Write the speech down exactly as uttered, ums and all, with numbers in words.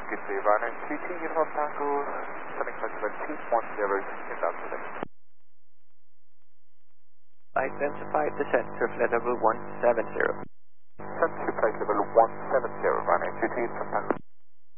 good day, Ryanair two T Uniform Tango, sending flight T one zero inbound today. Identified descent to flight level one seven zero. Send to flight level one seven zero, Ryanair two T Uniform Tango.